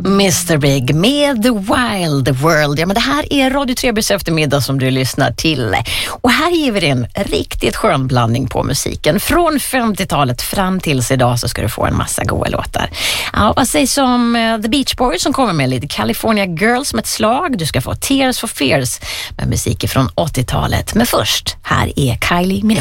Mr. Big med The Wild World. Ja, men det här är Radio Trebys eftermiddag som du lyssnar till. Och här ger vi dig en riktigt skön blandning på musiken. Från 50-talet fram tills idag så ska du få en massa goda låtar. Ja, vad sägs om The Beach Boys som kommer med lite California Girls med ett slag. Du ska få Tears for Fears med musik från 80-talet. Men först, här är Kylie Minogue.